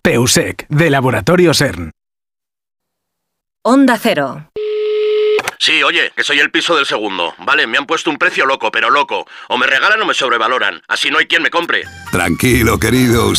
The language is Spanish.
PEUSEC, de Laboratorio CERN. Onda Cero. Sí, oye, que soy el piso del segundo. Vale, me han puesto un precio loco, pero loco. O me regalan o me sobrevaloran. Así no hay quien me compre. Tranquilo, querido.